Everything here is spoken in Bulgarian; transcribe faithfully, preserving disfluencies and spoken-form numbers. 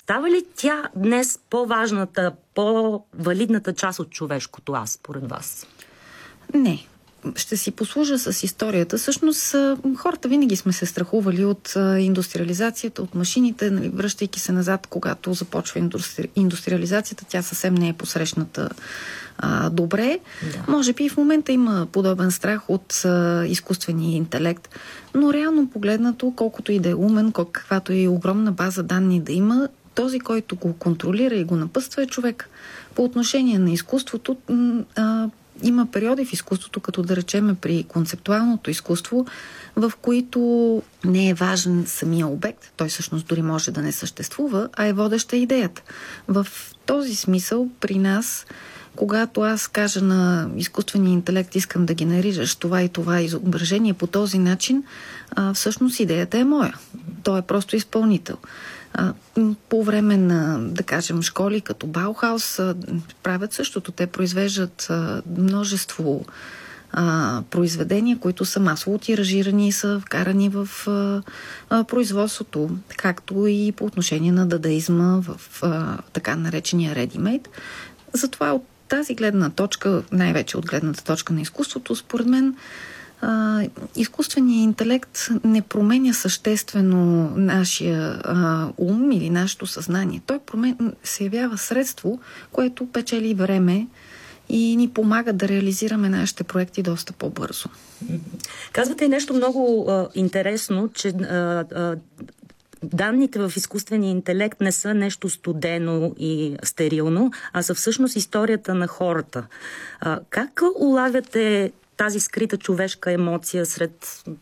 Става ли тя днес по-важната, по-валидната част от човешкото аз, според вас? Не. Ще си послужа с историята. Всъщност, хората винаги сме се страхували от индустриализацията, от машините, нали, връщайки се назад, когато започва индустри... индустриализацията, тя съвсем не е посрещната а, добре. Да. Може би и в момента има подобен страх от а, изкуствения интелект, но реално погледнато, колкото и да е умен, каквато и огромна база данни да има, този, който го контролира и го напъства, е човек. По отношение на изкуството, а, има периоди в изкуството, като да речеме при концептуалното изкуство, в които не е важен самия обект, той всъщност дори може да не съществува, а е водеща идеята. В този смисъл при нас, когато аз кажа на изкуствения интелект, искам да генерираш това и това изображение по този начин, а, всъщност идеята е моя. Той е просто изпълнител. По време на, да кажем, школи като Баухаус правят същото. Те произвеждат множество а, произведения, които са масово тиражирани и са вкарани в а, а, производството, както и по отношение на дадаизма в а, така наречения ready-made. Затова от тази гледна точка, най-вече от гледната точка на изкуството, според мен Uh, изкуственият интелект не променя съществено нашия uh, ум или нашето съзнание. Той промен... се явява средство, което печели време и ни помага да реализираме нашите проекти доста по-бързо. Казвате и нещо много uh, интересно, че uh, uh, данните в изкуствения интелект не са нещо студено и стерилно, а са всъщност историята на хората. Uh, как улавяте тази скрита човешка емоция сред